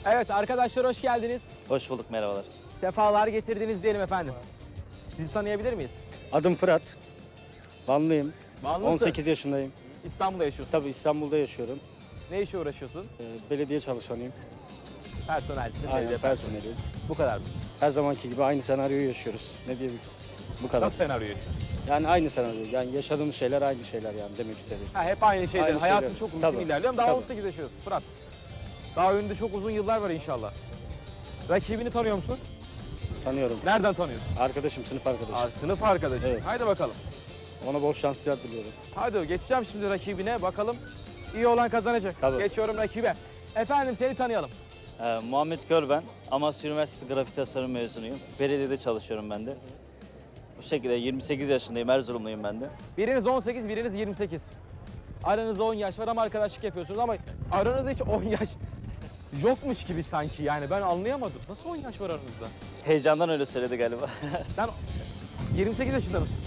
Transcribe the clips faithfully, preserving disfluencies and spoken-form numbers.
Evet arkadaşlar hoş geldiniz. Hoş bulduk, merhabalar. Sefalar getirdiniz diyelim efendim. Sizi tanıyabilir miyiz? Adım Fırat. Vanlıyım. Vanlısın. on sekiz yaşındayım. İstanbul'da yaşıyorsun. Tabii İstanbul'da yaşıyorum. Ne işe uğraşıyorsun? Ee, belediye çalışanıyım. Personelsin. Aynen belediye personeli. personeliyim. Bu kadar mı? Her zamanki gibi aynı senaryoyu yaşıyoruz. Ne diyebilirim? Bu kadar. Nasıl senaryo yaşıyorsun? Yani aynı senaryo. Yani yaşadığımız şeyler aynı şeyler yani demek istedim. Ha, hep aynı şeyler. Aynı Hayatın şeyler. çok uzun Tabii, ilerliyor ama daha tabii. on sekiz yaşıyorsun Fırat. Daha önünde çok uzun yıllar var inşallah. Rakibini tanıyor musun? Tanıyorum. Nereden tanıyorsun? Arkadaşım, sınıf arkadaşım. Aa, sınıf arkadaşı. Evet. Haydi bakalım. Ona bol şanslar diliyorum. Hadi geçeceğim şimdi rakibine bakalım. İyi olan kazanacak. Tabii. Geçiyorum rakibe. Efendim seni tanıyalım. Ee, Muhammed Kör ben. Amasya Üniversitesi Grafik Tasarım mezunuyum. Belediyede çalışıyorum ben de. Bu şekilde yirmi sekiz yaşındayım, Erzurumluyum ben de. Biriniz on sekiz, biriniz yirmi sekiz. Aranızda on yaş var ama arkadaşlık yapıyorsunuz ama aranızda hiç on yaş yokmuş gibi sanki yani ben anlayamadım. Nasıl on yaş var aranızda? Heyecandan öyle söyledi galiba. Sen yirmi sekiz yaşında mısın?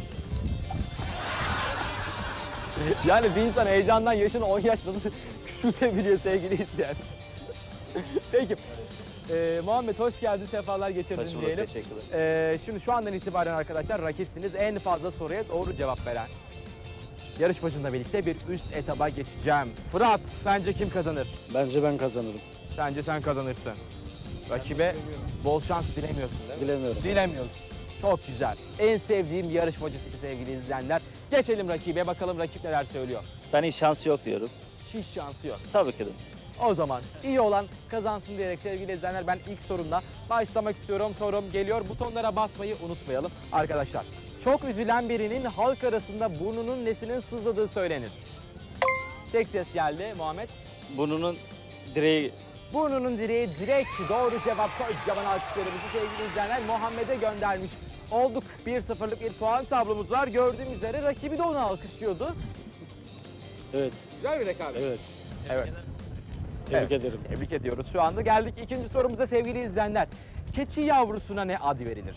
Yani bir insan heyecandan yaşını on yaş nasıl küçültebiliyor sevgili izleyen? Peki. Ee, Muhammed hoş geldin, sefalar getirdin Hoş bulduk, diyelim. teşekkürler. Ee, şimdi şu andan itibaren arkadaşlar rakipsiniz. En fazla soruya doğru cevap veren yarışmacımla birlikte bir üst etaba geçeceğim. Fırat, sence kim kazanır? Bence ben kazanırım. Bence sen kazanırsın. Rakibe bol şans dilemiyorsun değil mi? Dilemiyorum. Dilemiyorsun. Çok güzel. En sevdiğim yarışmacı tipi sevgili izleyenler. Geçelim rakibe, bakalım rakip neler söylüyor. Ben hiç şansı yok diyorum. Hiç şansı yok. Tabii ki de. O zaman iyi olan kazansın diyerek sevgili izleyenler ben ilk sorumla başlamak istiyorum. Sorum geliyor. Butonlara basmayı unutmayalım arkadaşlar. Çok üzülen birinin halk arasında burnunun nesinin sızladığı söylenir. Tek ses geldi Muhammed. Burnunun direği Burnunun direği direkt doğru cevap. Kocaman alkışlarımızı sevgili izleyenler Muhammed'e göndermiş olduk. bir sıfırlık bir puan tablomuz var. Gördüğüm üzere rakibi de onu alkışlıyordu. Evet. Güzel bir rekabet. Evet. Evet. Tebrik Evet, ederim. Tebrik ediyoruz. Şu anda geldik ikinci sorumuza sevgili izleyenler. Keçi yavrusuna ne ad verilir?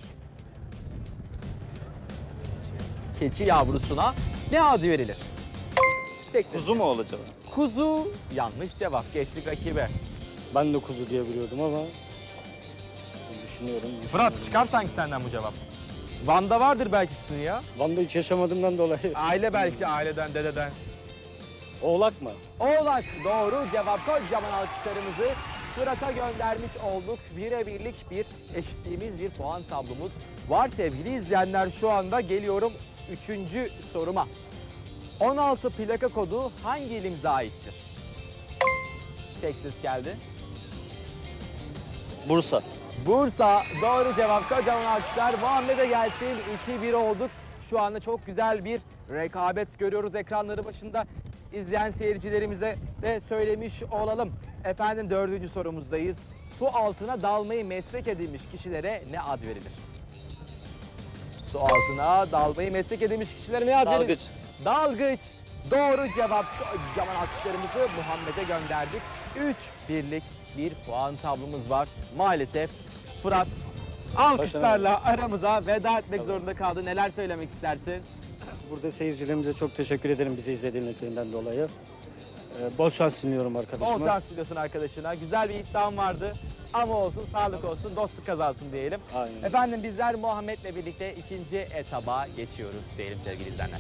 Keçi yavrusuna ne ad verilir? Tek ses. kuzu mu olacak? Kuzu yanlış cevap. Geçtik rakibe. Ben de kuzu diye biliyordum ama düşünüyorum. düşünüyorum. Fırat çıkar sanki senden bu cevap. Van'da vardır belki sizin ya. Van'da hiç yaşamadığımdan dolayı. Aile belki aileden, dededen. Oğlak mı? Oğlak doğru cevap. Kocaman alkışlarımızı Fırat'a göndermiş olduk. Bire birlik bir eşitliğimiz, bir puan tablomuz var sevgili izleyenler. Şu anda geliyorum üçüncü soruma. on altı plaka kodu hangi ilimize aittir? Tek ses geldi. Bursa. Bursa doğru cevap. Kocaman alkışlar. Muhammed'e gelsin. iki bir olduk. Şu anda çok güzel bir rekabet görüyoruz ekranları başında. İzleyen seyircilerimize de söylemiş olalım. Efendim dördüncü sorumuzdayız. Su altına dalmayı meslek edinmiş kişilere ne ad verilir? Su altına dalmayı meslek edinmiş kişilere ne ad verilir? Dalgıç. Dalgıç. Doğru cevap. Kocaman alkışlarımızı Muhammed'e gönderdik. üç birlik bir puan tablomuz var. Maalesef Fırat alkışlarla aramıza veda etmek zorunda kaldı. Neler söylemek istersin? Burada seyircilerimize çok teşekkür ederim bizi izlediğinden dolayı. Ee, bol şans diliyorum arkadaşıma. Bol şans diliyorsun arkadaşına. Güzel bir iddiam vardı. Ama olsun, sağlık olsun, dostluk kazansın diyelim. Aynen. Efendim bizler Muhammed'le birlikte ikinci etaba geçiyoruz diyelim sevgili izleyenler.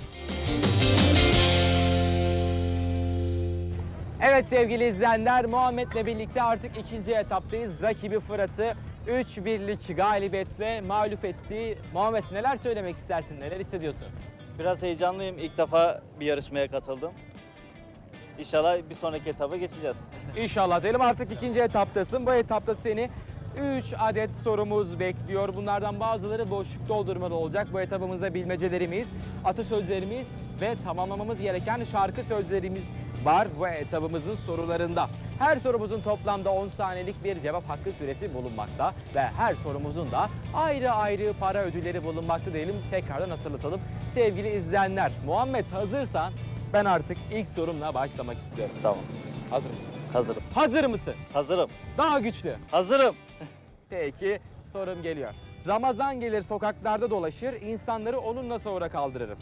Evet sevgili izleyenler, Muhammed'le birlikte artık ikinci etaptayız. Rakibi Fırat'ı üç birlik galibiyetle mağlup etti. Muhammed neler söylemek istersin, neler hissediyorsun? Biraz heyecanlıyım. İlk defa bir yarışmaya katıldım. İnşallah bir sonraki etaba geçeceğiz. İnşallah diyelim artık ikinci etaptasın. Bu etapta seni üç adet sorumuz bekliyor. Bunlardan bazıları boşluk doldurmalı olacak. Bu etapımızda bilmecelerimiz, atasözlerimiz ve tamamlamamız gereken şarkı sözlerimiz var bu etabımızın sorularında. Her sorumuzun toplamda on saniyelik bir cevap hakkı süresi bulunmakta ve her sorumuzun da ayrı ayrı para ödülleri bulunmakta diyelim. Tekrardan hatırlatalım. Sevgili izleyenler, Muhammed hazırsan ben artık ilk sorumla başlamak istiyorum. Tamam. Hazır mısın? Hazırım. Hazır mısın? Hazırım. Daha güçlü. Hazırım. Peki sorum geliyor. Ramazan gelir sokaklarda dolaşır, insanları onunla sahura kaldırırım.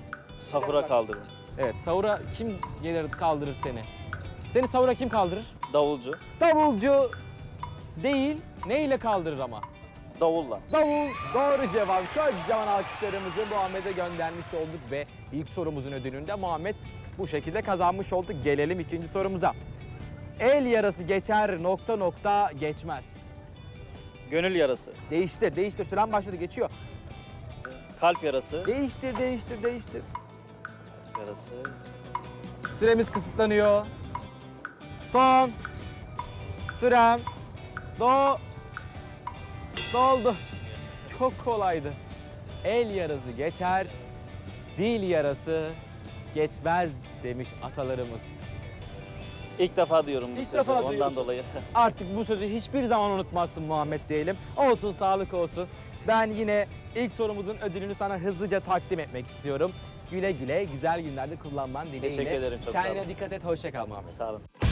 Sahura kaldırın. Evet, sahura kim gelir kaldırır seni? Seni sahura kim kaldırır? Davulcu. Davulcu değil, ne ile kaldırır ama? Davulla. Davul doğru cevap. Kocaman alkışlarımızı Muhammed'e göndermiş olduk ve ilk sorumuzun ödülünü de Muhammed bu şekilde kazanmış oldu. Gelelim ikinci sorumuza. El yarası geçer nokta nokta geçmez. Gönül yarası. Değiştir, değiştir. Süren başladı, geçiyor. Kalp yarası. Değiştir, değiştir, değiştir. Yarası. Süremiz kısıtlanıyor. Son. Sürem. Do. Doldu. Çok kolaydı. El yarası geçer, dil yarası geçmez demiş atalarımız. İlk defa diyorum bu İlk sözü. defa Ondan duyuyorsun. dolayı. Artık bu sözü hiçbir zaman unutmazsın Muhammed diyelim. Olsun, sağlık olsun. Ben yine ilk sorumuzun ödülünü sana hızlıca takdim etmek istiyorum. Güle güle, güzel günlerde kullanman dileğiyle. Teşekkür ederim, çok sağ Kendine olun. dikkat et, hoşça kal Muhammed. Sağ olun.